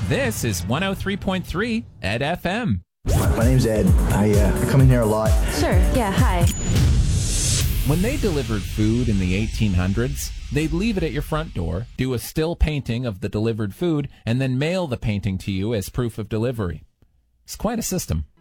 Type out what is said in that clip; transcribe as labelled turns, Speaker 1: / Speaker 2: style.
Speaker 1: This is 103.3 Ed FM.
Speaker 2: My name's Ed. I come in here a lot.
Speaker 3: Sure, yeah, hi.
Speaker 1: When they delivered food in the 1800s, they'd leave it at your front door, do a still painting of the delivered food, and then mail the painting to you as proof of delivery. It's quite a system.